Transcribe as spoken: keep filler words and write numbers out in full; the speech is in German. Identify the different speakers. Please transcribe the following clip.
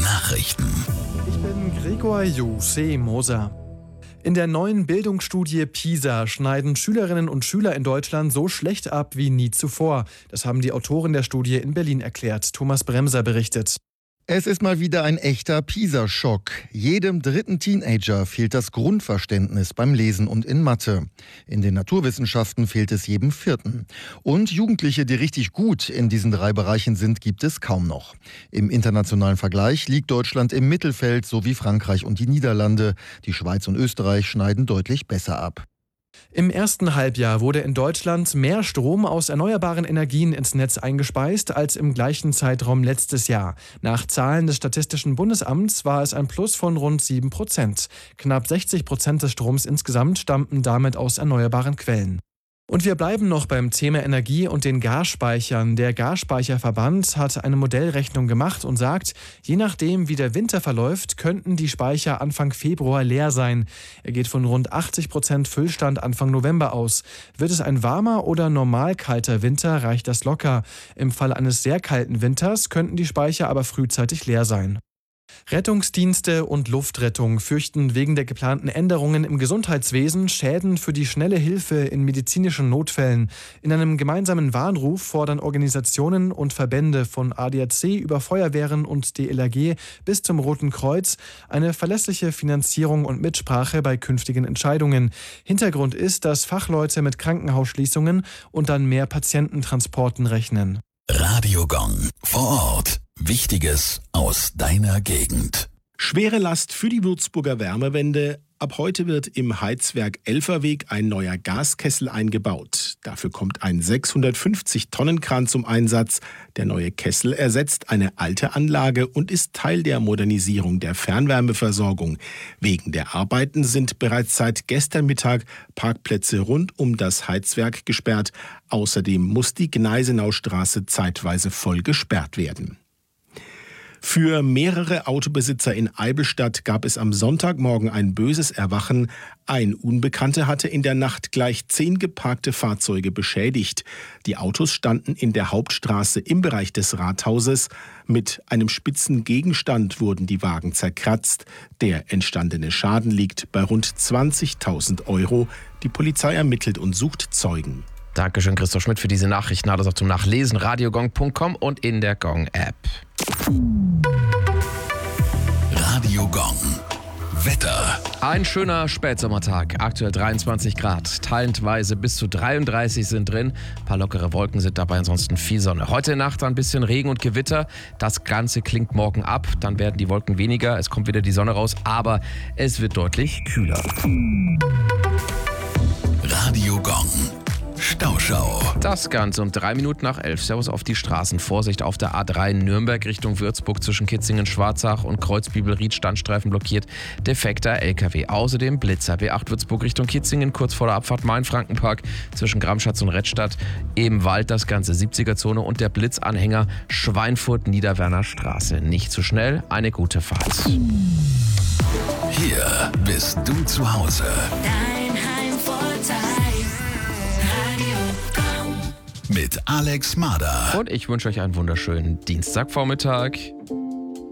Speaker 1: Nachrichten.
Speaker 2: Ich bin Gregor Jose-Moser. In der neuen Bildungsstudie PISA schneiden Schülerinnen und Schüler in Deutschland so schlecht ab wie nie zuvor. Das haben die Autoren der Studie in Berlin erklärt. Thomas Bremser berichtet.
Speaker 3: Es ist mal wieder ein echter PISA-Schock. Jedem dritten Teenager fehlt das Grundverständnis beim Lesen und in Mathe. In den Naturwissenschaften fehlt es jedem Vierten. Und Jugendliche, die richtig gut in diesen drei Bereichen sind, gibt es kaum noch. Im internationalen Vergleich liegt Deutschland im Mittelfeld, so wie Frankreich und die Niederlande. Die Schweiz und Österreich schneiden deutlich besser ab.
Speaker 2: Im ersten Halbjahr wurde in Deutschland mehr Strom aus erneuerbaren Energien ins Netz eingespeist als im gleichen Zeitraum letztes Jahr. Nach Zahlen des Statistischen Bundesamts war es ein Plus von rund sieben Prozent. Knapp sechzig Prozent des Stroms insgesamt stammten damit aus erneuerbaren Quellen. Und wir bleiben noch beim Thema Energie und den Gasspeichern. Der Gasspeicherverband hat eine Modellrechnung gemacht und sagt, je nachdem, wie der Winter verläuft, könnten die Speicher Anfang Februar leer sein. Er geht von rund achtzig Prozent Füllstand Anfang November aus. Wird es ein warmer oder normal kalter Winter, reicht das locker. Im Fall eines sehr kalten Winters könnten die Speicher aber frühzeitig leer sein. Rettungsdienste und Luftrettung fürchten wegen der geplanten Änderungen im Gesundheitswesen Schäden für die schnelle Hilfe in medizinischen Notfällen. In einem gemeinsamen Warnruf fordern Organisationen und Verbände von A D A C über Feuerwehren und D L R G bis zum Roten Kreuz eine verlässliche Finanzierung und Mitsprache bei künftigen Entscheidungen. Hintergrund ist, dass Fachleute mit Krankenhausschließungen und dann mehr Patiententransporten rechnen.
Speaker 1: Radio Gong vor Ort. Wichtiges aus deiner Gegend.
Speaker 4: Schwere Last für die Würzburger Wärmewende. Ab heute wird im Heizwerk Elferweg ein neuer Gaskessel eingebaut. Dafür kommt ein sechshundertfünfzig Tonnen Kran zum Einsatz. Der neue Kessel ersetzt eine alte Anlage und ist Teil der Modernisierung der Fernwärmeversorgung. Wegen der Arbeiten sind bereits seit gestern Mittag Parkplätze rund um das Heizwerk gesperrt. Außerdem muss die Gneisenaustraße zeitweise voll gesperrt werden. Für mehrere Autobesitzer in Eibenstadt gab es am Sonntagmorgen ein böses Erwachen. Ein Unbekannter hatte in der Nacht gleich zehn geparkte Fahrzeuge beschädigt. Die Autos standen in der Hauptstraße im Bereich des Rathauses. Mit einem spitzen Gegenstand wurden die Wagen zerkratzt. Der entstandene Schaden liegt bei rund zwanzigtausend Euro. Die Polizei ermittelt und sucht Zeugen.
Speaker 5: Dankeschön, Christoph Schmidt, für diese Nachrichten. Alles auch zum Nachlesen. radiogong punkt com und in der Gong-App.
Speaker 1: Radio Gong. Wetter.
Speaker 5: Ein schöner Spätsommertag. Aktuell dreiundzwanzig Grad. Teilweise bis zu dreiunddreißig sind drin. Ein paar lockere Wolken sind dabei, ansonsten viel Sonne. Heute Nacht ein bisschen Regen und Gewitter. Das Ganze klingt morgen ab. Dann werden die Wolken weniger. Es kommt wieder die Sonne raus. Aber es wird deutlich kühler.
Speaker 1: Radio Gong. Stauschau.
Speaker 5: Das Ganze um drei Minuten nach elf. Servus auf die Straßen. Vorsicht auf der A drei Nürnberg Richtung Würzburg zwischen Kitzingen, Schwarzach und Kreuzbibelried. Standstreifen blockiert. Defekter L K W. Außerdem Blitzer. B acht Würzburg Richtung Kitzingen. Kurz vor der Abfahrt Main-Frankenpark zwischen Gramschatz und Rettstadt. Im Wald das Ganze. siebziger-Zone und der Blitzanhänger Schweinfurt-Niederwerner Straße. Nicht zu schnell. Eine gute Fahrt.
Speaker 1: Hier bist du zu Hause. Mit Alex Mader.
Speaker 5: Und ich wünsche euch einen wunderschönen Dienstagvormittag.